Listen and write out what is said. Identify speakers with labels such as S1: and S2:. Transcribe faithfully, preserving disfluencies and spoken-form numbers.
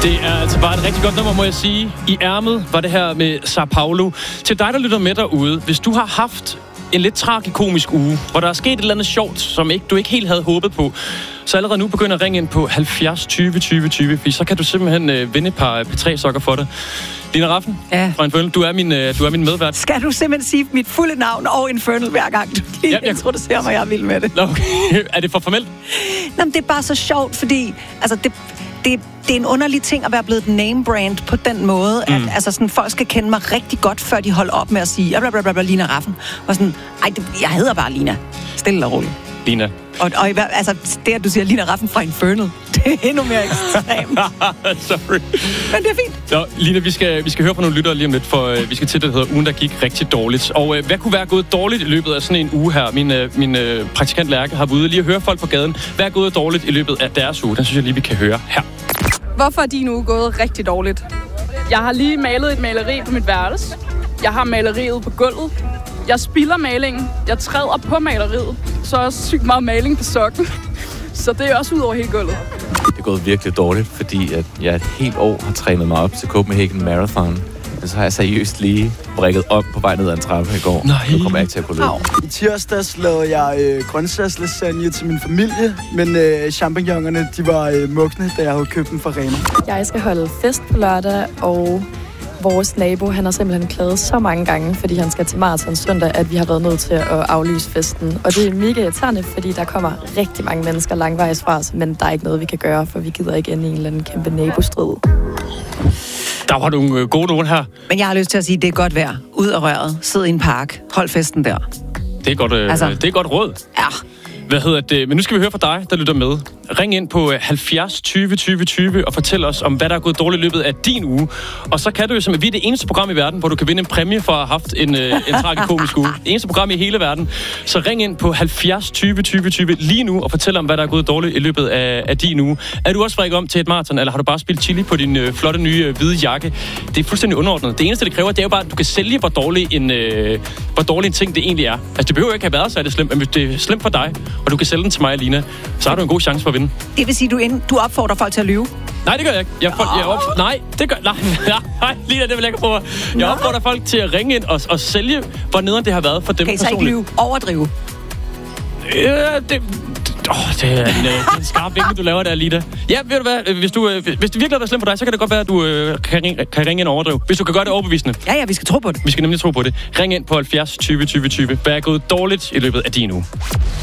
S1: Det er altså bare et rigtig godt nummer, må jeg sige. I ærmet var det her med Sao Paulo. Til dig, der lytter med derude, hvis du har haft en lidt tragikomisk uge, hvor der er sket et eller andet sjovt, som ikke, du ikke helt havde håbet på, så allerede nu begynder at ringe ind på halvfjerds tyve tyve tyve, for så kan du simpelthen øh, vinde et par P tre-sokker for det. Lina Rafn
S2: ja.
S1: fra Infernal, du er min, øh, du er min medvært.
S2: Skal du simpelthen sige mit fulde navn og Infernal hver gang, du lige ja, jeg... introducerer mig, jeg vil med det?
S1: Okay. Er det for formelt?
S2: Nå, men det er bare så sjovt, fordi altså, det, det, det er en underlig ting at være blevet name-brand på den måde, mm. at altså, sådan, folk skal kende mig rigtig godt, før de holder op med at sige, blablabla, Lina Rafn. Og sådan, ej, det, jeg hedder bare Lina. Stille og roligt.
S1: Lina.
S2: Og, og altså, det, at du siger Lina Rafn fra Infernal, det er endnu mere ekstremt.
S1: Sorry.
S2: Men det er fint.
S1: Nå, Lina, vi skal, vi skal høre fra nogle lyttere lige om lidt, for øh, vi skal til det, der hedder ugen, der gik rigtig dårligt. Og øh, hvad kunne være gået dårligt i løbet af sådan en uge her? Min, øh, min øh, praktikant Lærke har været ude lige at høre folk på gaden. Hvad er gået dårligt i løbet af deres uge? Den synes jeg lige, vi kan høre her.
S3: Hvorfor er din uge gået rigtig dårligt? Jeg har lige malet et maleri på mit værelse. Jeg har maleriet på gulvet. Jeg spilder malingen. Jeg træder på maleriet. Så er også sygt meget maling på sokken. Så det er også ud over hele gulvet.
S4: Det er gået virkelig dårligt, fordi at jeg et helt år har trænet mig op til Copenhagen Marathon. Men så har jeg seriøst lige brækket op på vej ned ad en trappe i går.
S1: Nej.
S4: Nu kommer jeg ikke til at kunne løbe.
S5: I tirsdags lavede jeg øh, grøntsagslasagne til min familie, men øh, champignonerne, de var øh, mugne, da jeg havde købt dem fra Rema.
S6: Jeg skal holde fest på lørdag, og vores nabo, han har simpelthen klaget så mange gange, fordi han skal til maraton søndag, at vi har været nødt til at aflyse festen. Og det er mega irriterende, fordi der kommer rigtig mange mennesker langvejs fra os, men der er ikke noget, vi kan gøre, for vi gider ikke ende i en eller anden kæmpe nabostrid.
S1: Der var nogle øh, gode nogen her.
S2: Men jeg har lyst til at sige, at det er godt vejr. Ud af røret. Sid i en park. Hold festen der.
S1: Det er godt, øh, altså, det er godt råd.
S2: Ja.
S1: Hvad hedder det? Men nu skal vi høre fra dig, der lytter med. Ring ind på halvfjerds tyve tyve tyve og fortæl os om, hvad der er gået dårligt i løbet af din uge. Og så kan du jo som vi er det eneste program i verden, hvor du kan vinde en præmie for at have haft en, øh, en tragikomisk uge. Det eneste program i hele verden. Så ring ind på halvfjerds tyve tyve tyve lige nu og fortæl om, hvad der er gået dårligt i løbet af, af din uge. Er du også frækket om til et maraton, eller har du bare spillet chili på din øh, flotte nye øh, hvide jakke? Det er fuldstændig underordnet. Det eneste, det kræver, det er jo bare, at du kan sælge, hvor dårlig en, øh, hvor dårlig en ting det egentlig er. Altså, det behøver ikke have været så er det slemt, men hvis det er slemt for dig, og du kan sælge den til mig og Lina, så har du en god chance for at vinde.
S2: Det vil sige, du, ind, du opfordrer folk til at lyve?
S1: Nej, det gør jeg ikke. Jeg, for, jeg op, nej, det gør nej, nej, Lina, det vil jeg ikke prøve. Jeg opfordrer folk til at ringe ind og, og sælge, hvor nederen det har været for dem
S2: personligt.
S1: Okay,
S2: så ikke lyve. Overdrive.
S1: Ja, det... Åh, oh, det er en, øh, en skarp vinkel, du laver der, Lina. Ja, ved du hvad? Hvis, du, øh, hvis det virkelig har været slemt for dig, så kan det godt være, at du øh, kan, ringe, kan ringe ind og overdrive. Hvis du kan gøre det overbevisende.
S2: Ja, ja, vi skal tro på det.
S1: Vi skal nemlig tro på det. Ring ind på halvfjerds tyve tyve tyve. Hvad er gået dårligt i løbet af din uge?